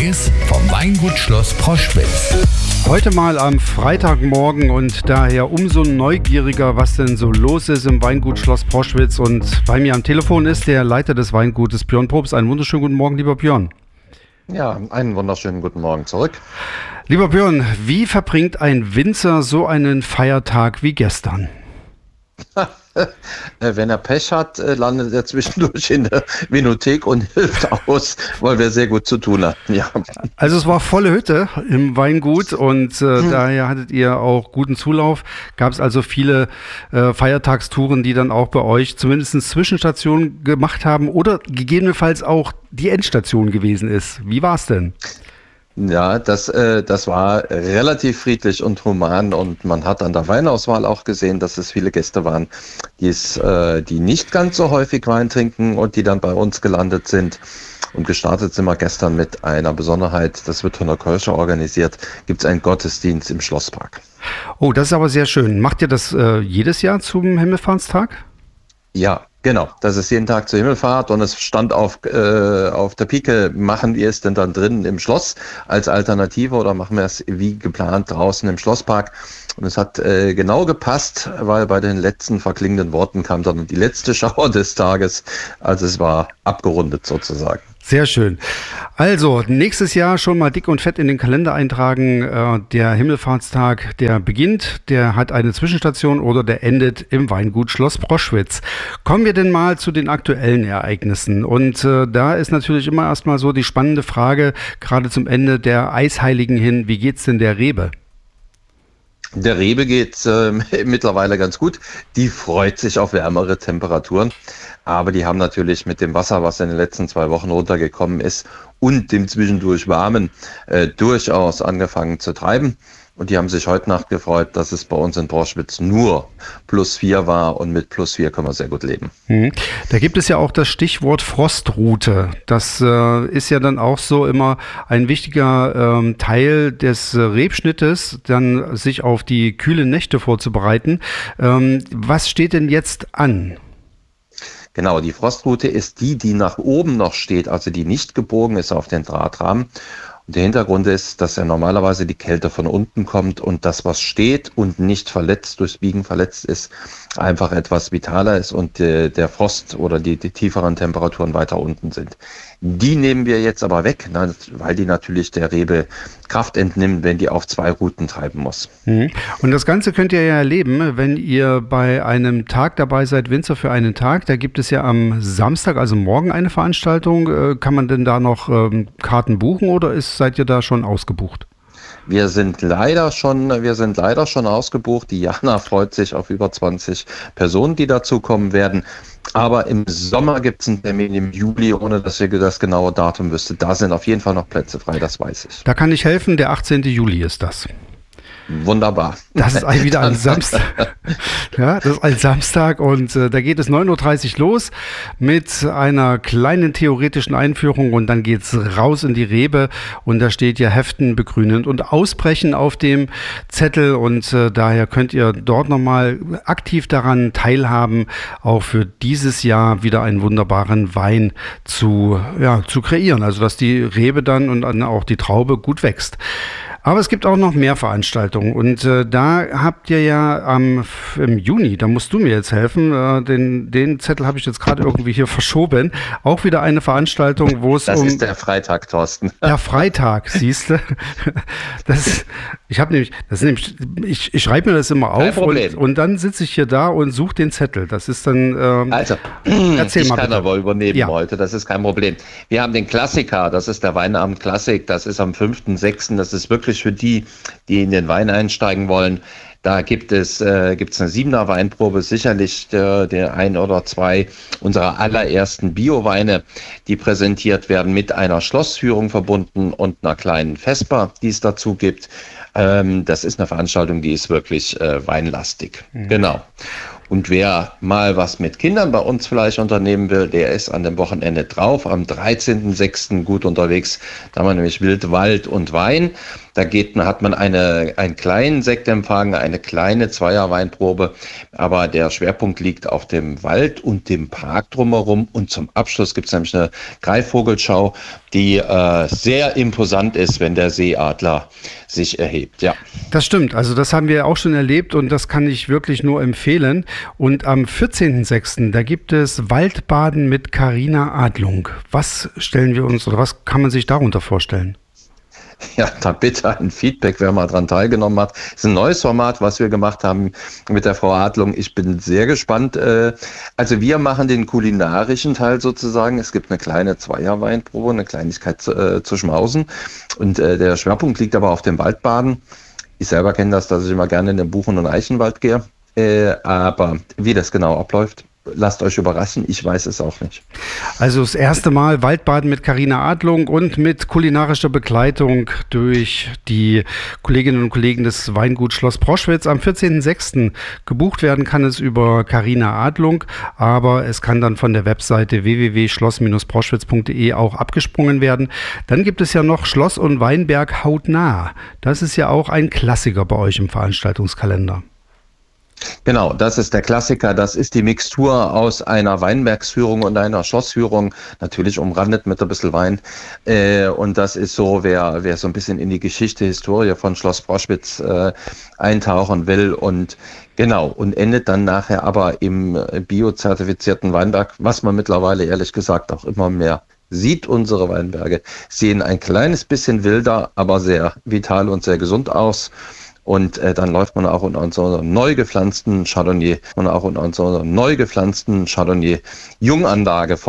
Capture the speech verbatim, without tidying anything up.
Neues vom Weingut Schloss Proschwitz. Heute mal am Freitagmorgen und daher umso neugieriger, was denn so los ist im Weingut Schloss Proschwitz. Und bei mir am Telefon ist der Leiter des Weingutes, Björn Probst. Einen wunderschönen guten Morgen, lieber Björn. Ja, einen wunderschönen guten Morgen zurück. Lieber Björn, wie verbringt ein Winzer so einen Feiertag wie gestern? Wenn er Pech hat, landet er zwischendurch in der Vinothek und hilft aus, weil wir sehr gut zu tun hatten. Ja. Also es war volle Hütte im Weingut und äh, hm. daher hattet ihr auch guten Zulauf. Gab es also viele äh, Feiertagstouren, die dann auch bei euch zumindest Zwischenstationen gemacht haben oder gegebenenfalls auch die Endstation gewesen ist. Wie war es denn? Ja, das, äh, das war relativ friedlich und human und man hat an der Weinauswahl auch gesehen, dass es viele Gäste waren, die, es, äh, die nicht ganz so häufig Wein trinken und die dann bei uns gelandet sind. Und gestartet sind wir gestern mit einer Besonderheit, das wird von der Kirche organisiert, gibt es einen Gottesdienst im Schlosspark. Oh, das ist aber sehr schön. Macht ihr das äh, jedes Jahr zum Himmelfahrtstag? Ja, genau. Das ist jeden Tag zur Himmelfahrt und es stand auf, äh, auf der Pike, machen wir es denn dann drinnen im Schloss als Alternative oder machen wir es wie geplant draußen im Schlosspark? Und es hat äh, genau gepasst, weil bei den letzten verklingenden Worten kam dann die letzte Schauer des Tages. Also es war abgerundet sozusagen. Sehr schön. Also, nächstes Jahr schon mal dick und fett in den Kalender eintragen. Äh, der Himmelfahrtstag, der beginnt, der hat eine Zwischenstation oder der endet im Weingut Schloss Proschwitz. Kommen wir denn mal zu den aktuellen Ereignissen. Und äh, da ist natürlich immer erstmal so die spannende Frage, gerade zum Ende der Eisheiligen hin, wie geht's denn der Rebe? Der Rebe geht äh, mittlerweile ganz gut. Die freut sich auf wärmere Temperaturen. Aber die haben natürlich mit dem Wasser, was in den letzten zwei Wochen runtergekommen ist und dem zwischendurch warmen, äh, durchaus angefangen zu treiben. Und die haben sich heute Nacht gefreut, dass es bei uns in Proschwitz nur plus vier war und mit plus vier können wir sehr gut leben. Mhm. Da gibt es ja auch das Stichwort Frostrute. Das äh, ist ja dann auch so immer ein wichtiger ähm, Teil des äh, Rebschnittes, dann sich auf die kühlen Nächte vorzubereiten. Ähm, was steht denn jetzt an? Genau, die Frostrute ist die, die nach oben noch steht, also die nicht gebogen ist auf den Drahtrahmen. Und der Hintergrund ist, dass ja normalerweise die Kälte von unten kommt und das, was steht und nicht verletzt, durchs Biegen verletzt ist, einfach etwas vitaler ist und äh, der Frost oder die, die tieferen Temperaturen weiter unten sind. Die nehmen wir jetzt aber weg, na, weil die natürlich der Rebe Kraft entnimmt, wenn die auf zwei Ruten treiben muss. Mhm. Und das Ganze könnt ihr ja erleben, wenn ihr bei einem Tag dabei seid, Winzer für einen Tag. Da gibt es ja am Samstag, also morgen, eine Veranstaltung. Kann man denn da noch ähm, Karten buchen oder ist, seid ihr da schon ausgebucht? Wir sind leider schon, wir sind leider schon ausgebucht. Die Jana freut sich auf über zwanzig Personen, die dazukommen werden. Aber im Sommer gibt es einen Termin im Juli, ohne dass wir das genaue Datum wüsste. Da sind auf jeden Fall noch Plätze frei, das weiß ich. Da kann ich helfen, der achtzehnten Juli ist das. Wunderbar. Das ist ein, wieder ein Samstag. Ja, das ist ein Samstag und äh, da geht es neun Uhr dreißig los mit einer kleinen theoretischen Einführung und dann geht's raus in die Rebe und da steht ja Heften, Begrünen und Ausbrechen auf dem Zettel und äh, daher könnt ihr dort nochmal aktiv daran teilhaben, auch für dieses Jahr wieder einen wunderbaren Wein zu, ja, zu kreieren. Also dass die Rebe dann und dann auch die Traube gut wächst. Aber es gibt auch noch mehr Veranstaltungen und äh, da habt ihr ja am, im Juni, da musst du mir jetzt helfen, äh, den, den Zettel habe ich jetzt gerade irgendwie hier verschoben, auch wieder eine Veranstaltung, wo es das um... Das ist der Freitag, Thorsten. Der Freitag, siehst du. Das, ich habe nämlich, das ist nämlich, ich, ich schreibe mir das immer auf und, und dann sitze ich hier da und suche den Zettel. Das ist dann... Ähm, also, erzähl ich mal kann bitte. aber übernehmen Ja. heute, das ist kein Problem. Wir haben den Klassiker, das ist der Weinabend Klassik, das ist am fünften sechsten Das ist wirklich für die, die in den Wein einsteigen wollen. Da gibt es, äh, gibt's eine siebener Weinprobe, sicherlich äh, der ein oder zwei unserer allerersten Bio-Weine, die präsentiert werden, mit einer Schlossführung verbunden und einer kleinen Vesper, die es dazu gibt. Ähm, das ist eine Veranstaltung, die ist wirklich äh, weinlastig. Mhm. Genau. Und wer mal was mit Kindern bei uns vielleicht unternehmen will, der ist an dem Wochenende drauf, am dreizehnten sechsten gut unterwegs. Da haben wir nämlich Wild, Wald und Wein. Da geht, hat man eine, einen kleinen Sektempfang, eine kleine Zweierweinprobe, aber der Schwerpunkt liegt auf dem Wald und dem Park drumherum. Und zum Abschluss gibt es nämlich eine Greifvogelschau, die äh, sehr imposant ist, wenn der Seeadler sich erhebt. Ja. Das stimmt, also das haben wir auch schon erlebt und das kann ich wirklich nur empfehlen. Und am vierzehnten sechsten da gibt es Waldbaden mit Carina Adlung. Was stellen wir uns oder was kann man sich darunter vorstellen? Ja, da bitte ein Feedback, wer mal dran teilgenommen hat. Das ist ein neues Format, was wir gemacht haben mit der Frau Adlung. Ich bin sehr gespannt. Also wir machen den kulinarischen Teil sozusagen. Es gibt eine kleine Zweierweinprobe, eine Kleinigkeit zu, zu schmausen. Und der Schwerpunkt liegt aber auf dem Waldbaden. Ich selber kenne das, dass ich immer gerne in den Buchen- und Eichenwald gehe. Aber wie das genau abläuft, lasst euch überraschen, ich weiß es auch nicht. Also das erste Mal Waldbaden mit Carina Adlung und mit kulinarischer Begleitung durch die Kolleginnen und Kollegen des Weinguts Schloss Proschwitz. Am vierzehnten sechsten gebucht werden kann es über Carina Adlung, aber es kann dann von der Webseite w w w punkt schloss Bindestrich proschwitz punkt de auch abgesprungen werden. Dann gibt es ja noch Schloss und Weinberg hautnah. Das ist ja auch ein Klassiker bei euch im Veranstaltungskalender. Genau, das ist der Klassiker. Das ist die Mixtur aus einer Weinbergsführung und einer Schlossführung, natürlich umrandet mit ein bisschen Wein. Äh, und das ist so, wer, wer so ein bisschen in die Geschichte, Historie von Schloss Proschwitz äh, eintauchen will und genau, und endet dann nachher aber im biozertifizierten Weinberg, was man mittlerweile ehrlich gesagt auch immer mehr sieht. Unsere Weinberge sehen ein kleines bisschen wilder, aber sehr vital und sehr gesund aus. Und äh, dann läuft man auch unter unserer neu gepflanzten Chardonnay und auch unter unserer neu gepflanzten Chardonnay Junganlage